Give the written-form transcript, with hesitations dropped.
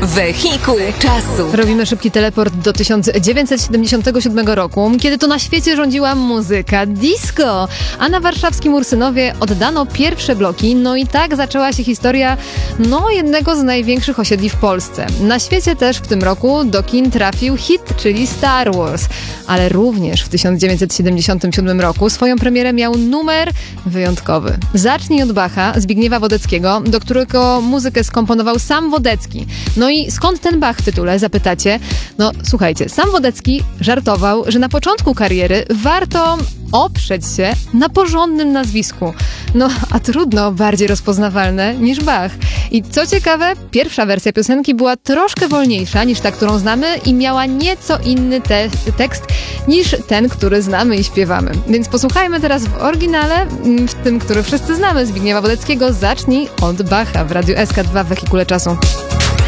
Wehikuł czasu. Robimy szybki teleport do 1977 roku, kiedy to na świecie rządziła muzyka disco, a na warszawskim Ursynowie oddano pierwsze bloki, no i tak zaczęła się historia jednego z największych osiedli w Polsce. Na świecie też w tym roku do kin trafił hit, czyli Star Wars, ale również w 1977 roku swoją premierę miał numer wyjątkowy. Zacznij od Bacha, Zbigniewa Wodeckiego, do którego muzykę skomponował sam Wodecki. No i skąd ten Bach w tytule, zapytacie? No słuchajcie, sam Wodecki żartował, że na początku kariery warto oprzeć się na porządnym nazwisku. No, a trudno bardziej rozpoznawalne niż Bach. I co ciekawe, pierwsza wersja piosenki była troszkę wolniejsza niż ta, którą znamy i miała nieco inny tekst niż ten, który znamy i śpiewamy. Więc posłuchajmy teraz w oryginale, w tym, który wszyscy znamy, Zbigniewa Wodeckiego, Zacznij od Bacha w Radiu SK2 w Wehikule Czasu.